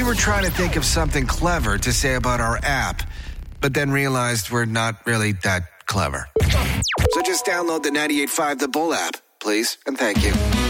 were trying to think of something clever to say about our app, but then realized we're not really that clever. So just download the 98.5 The Bull app, please, and thank you.